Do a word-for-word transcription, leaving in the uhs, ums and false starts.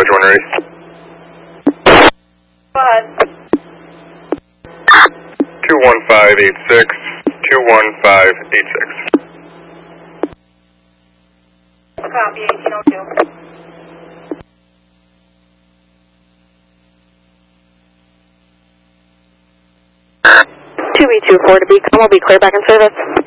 Roger, one ready. Go ahead. two one five eight six, two one five eight six. Copy, eighteen oh two. two B two four to Beacon will be clear back in service.